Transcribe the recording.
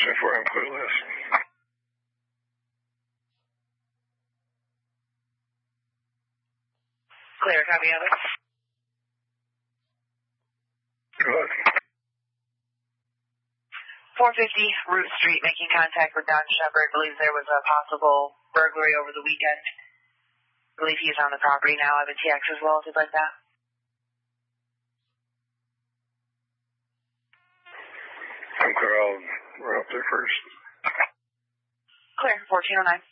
10-4, I'm clear last. Clear, copy of it. Go ahead. 450 Root Street, making contact with Don Shepard. Believes there was a possible burglary over the weekend. Believe he's on the property now. I have a TX as well, if you'd like that. I'm clear. I'll run up there first. Clear, 1409.